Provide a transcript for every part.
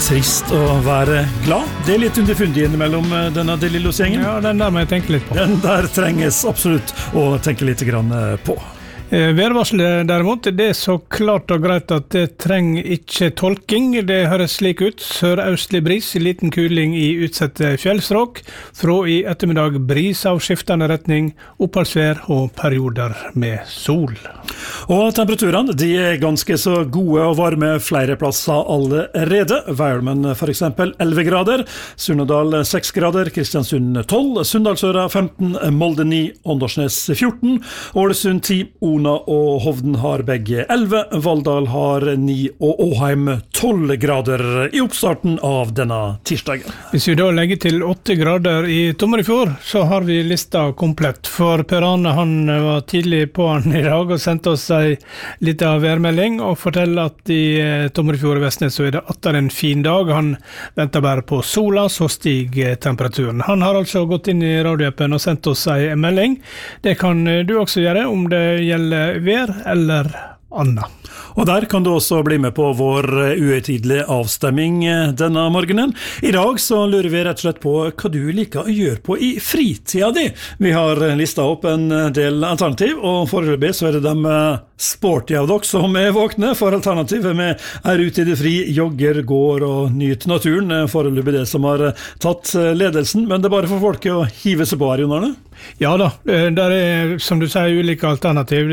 trist å være glad. Det litt underfundig innimellom denne De Lillos-gjengen. Ja, den der må jeg tenke litt på. Den der trenges absolutt å tenke litt grann på. Værvarselet derimot, det så klart og greit at det trenger ikke tolking. Det høres slik ut. Sørøstlig bris, liten kuling i utsette fjellstråk. Fra i ettermiddag bris av skiftende retning, oppholdsvær og perioder med sol. Og temperaturene, de ganske så gode og varme flere plasser allerede. Værmen for eksempel 11 grader, Surnadal 6 grader, Kristiansund 12, Sunndalsøra 15, Molde 9, Åndalsnes 14, Ålesund 10, Ona og Hovden har begge 11, Valldal har 9 og Åheim 12 grader i oppstarten av denne tirsdagen. Hvis vi da legger til 8 grader i Tomrefjord, så har vi lista komplett. For Per Arne, han var tidlig på han i dag og sendte oss en liten værmelding og forteller at i Tomrefjord og Vestnes så er det atter en fin dag. Han venter bare på sola, så stiger temperaturen. Han har altså gått inn i radioappen og sendt oss en melding. Det kan du også gjøre om det gjelder vær eller annet. Og der kan du også bli med på vår uhøytidelige avstemming denne morgenen. I dag så lurer vi rett og slett på hva du liker å gjøre på i fritida di. Vi har listet opp en del alternativ, og foreløpig så er det de sporty av dere som er våkne, for alternativet med ute i det fri, jogger, går og nyter naturen. Foreløpig det som har tatt ledelsen, men det er bare for folk å hive seg på her, Jon Arne. Ja da, der er, som du sier, ulike alternativ.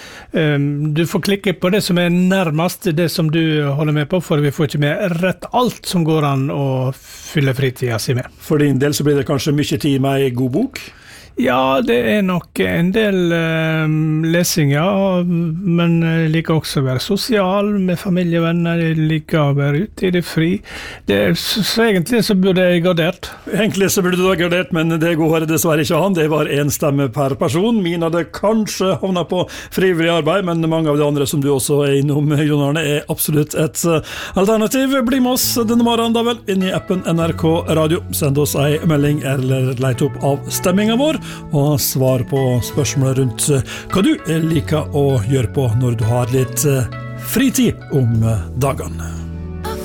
Du får klikke på det som er nærmest det som du holder med på, for vi får ikke med rett alt som går an å fylle fritida si med. For din del så blir det kanskje mye tid med en god bok? Ja, det er nok en del lesing, ja, men jeg liker også å være sosial med familievenner, jeg liker å være ute i det fri. Så egentlig så burde jeg gardert. Egentlig så burde du ha gardert, men det går dessverre ikke an. Det var en stemme per person. Min hadde kanskje havnet på frivillig arbeid, men mange av de andre som du også er innom, Jon Arne, er absolutt et alternativ. Bli med oss denne morgenen da vel, inn i appen NRK Radio. Send oss en melding eller leit opp av stemmingen vår, og svar på spørsmål rundt hva du liker å gjøre på når du har litt fritid om dagene.